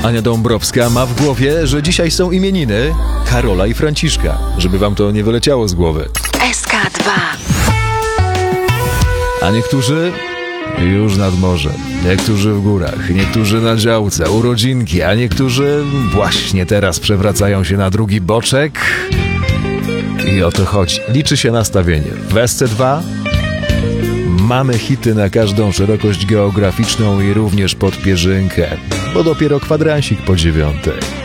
Ania Dąbrowska ma w głowie, że dzisiaj są imieniny Karola i Franciszka, żeby wam to nie wyleciało z głowy. SK2. A niektórzy już nad morzem, niektórzy w górach, niektórzy na działce, urodzinki, a niektórzy właśnie teraz przewracają się na drugi boczek. I o to chodzi. Liczy się nastawienie. W SC2 mamy hity na każdą szerokość geograficzną i również pod pierzynkę, bo dopiero kwadransik po 9.